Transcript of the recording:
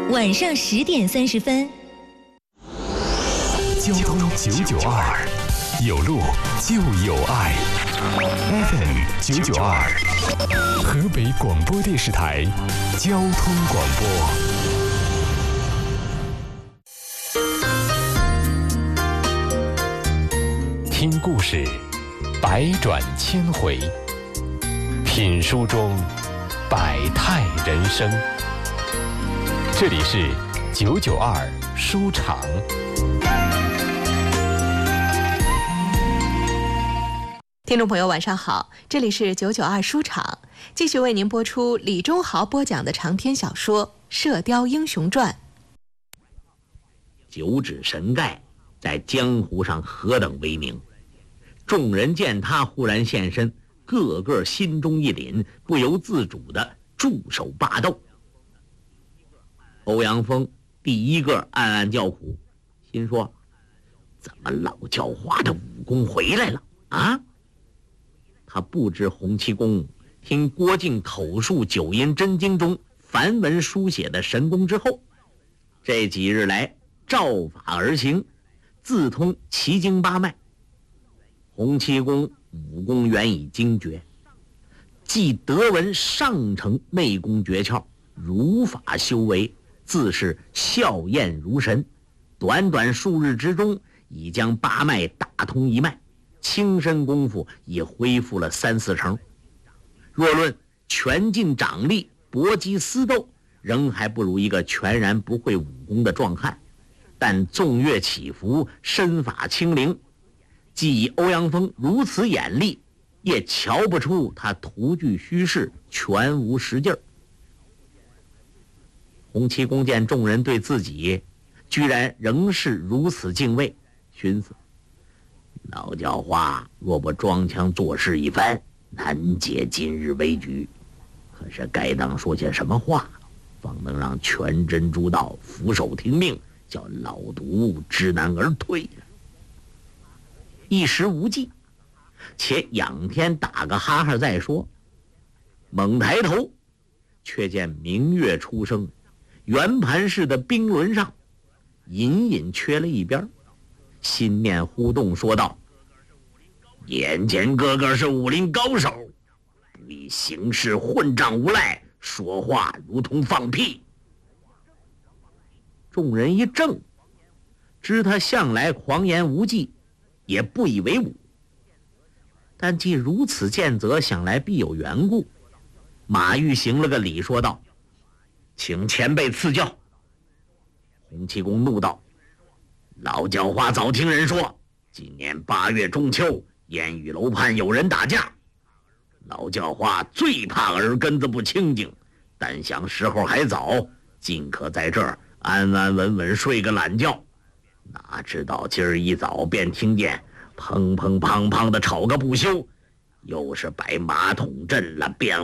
晚上10点30分。 交通992，有路就有爱。FM 992，河北广播电视台交通广播。听故事，百转千回；品书中，百态人生。这里是992书场。 听众朋友晚上好，这里是992书场，继续为您播出李忠豪播讲的长篇小说《射雕英雄传》。 九指神丐在江湖上何等威名，众人见他忽然现身，个个心中一凛，不由自主地驻手霸斗。欧阳锋第一个暗暗叫苦，心说怎么老叫花的武功回来了啊？他不知洪七公听郭靖口述九阴真经中梵文书写的神功之后，这几日来照法而行，自通奇经八脉。洪七公武功原已精绝，既得闻上乘内功诀窍，如法修为，自是笑靥如神。短短数日之中，已将八脉打通一脉，轻身功夫也恢复了3、4成。若论拳劲掌力、搏击厮斗，仍还不如一个全然不会武功的壮汉，但纵跃起伏，身法轻灵，既以欧阳锋如此眼力，也瞧不出他徒具虚势，全无实劲儿。洪七公见众人对自己居然仍是如此敬畏，寻思老教化若不装腔作势一番，难解今日危局。可是该当说些什么话，方能让全真诸道俯首听命，叫老毒知难而退呢？一时无计，且仰天打个哈哈再说。猛抬头，却见明月初升，圆盘式的冰轮上隐隐缺了一边，心念忽动，说道：眼前个个是武林高手，不以行事混账无赖，说话如同放屁。众人一怔，知他向来狂言无忌，也不以为忤。但既如此见责，想来必有缘故。马玉行了个礼，说道：请前辈赐教。洪七公怒道：老教化早听人说，今年8月中秋，烟雨楼畔有人打架。老教化最怕耳根子不清净，但想时候还早，尽可在这儿安安稳稳睡个懒觉。哪知道今儿一早便听见砰砰砰砰的吵个不休，又是摆马桶阵了，变